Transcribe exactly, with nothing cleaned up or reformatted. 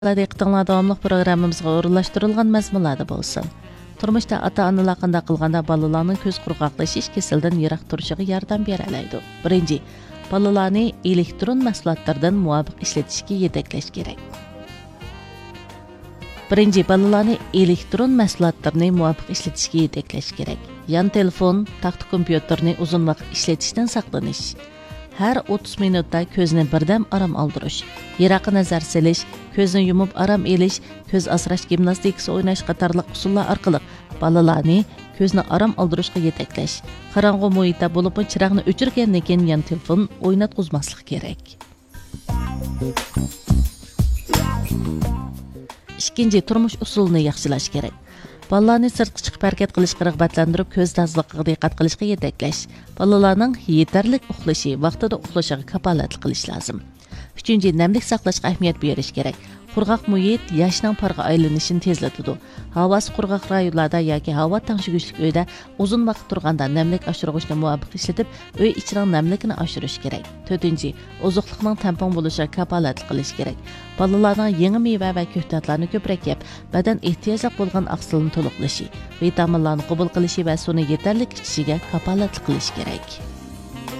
Diqqətinizə davamlıq proqramımızға o'rinlashtirilgan mazmunlarda bo'lsin. Turmuşda ata-onalar qanday qilganda balalarning ko'z qurg'oqlashish kasaldan yiroq turishiga yordam bera oladi. Birinchi, balalarni elektron mahsulotlardan muvofiq ishlatishga yetaklash kerak. Birinchi, balalarni elektron mahsulotlarni muvofiq ishlatishga yetaklash kerak. Yan telefon, taxt kompyuterni uzun vaqt ishlatishdan saqlanish. Her o'ttiz minutda ko'zni birdam aram aldırış, yiroqqa nazar silish, ko'zni yumib aram elish, ko'z asrash gimnastikasi o'ynash qatorliq usullar orqali balalarni ko'zni aram aldırışga yetaklash. Qarong'u muhitda bo'lib, chiroqni o'chirgandan keyin yan telefon o'ynatqizmaslik kerak. Ikkinchi, turmush usulini yaxshilash kerak. Balalarni sirtqa chiqib harakat qilishga rag'batlantirib, ko'z tozaligiga diqqat qilishga yetaklash. Balalarning yetarlik uxlashi, vaqtida uxlashiga kapolatlik qilish lozim. Uchinchi, namlik saqlashga ahamiyat berish kerak. Qurg'oq muhit yoshning parga aylanishini tezlatadi. Havosi qurg'oq rayonlarda yoki havo tangshig'ishlik uyda uzun vaqt turganda namlik oshirg'ichni muvofiq ishlatib, uy ichining namligini oshirish kerak. To'rtinchi, oziqlikning tampon bo'lishiga kapolatlik qilish kerak. Balalarning yangi meva va ko'ktatlarni ko'proq yeb, badan ehtiyoji bo'lgan aqsilni to'liqlashi, vitaminlarni qabul qilishi va suvni yetarli ichishiga kapolatlik qilish kerak.